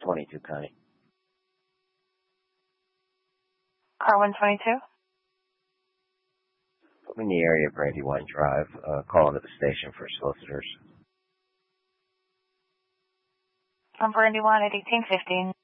22, Connie. Car 122? Put me in the area of Brandywine Drive. Call into the station for solicitors. From Brandywine at 1815.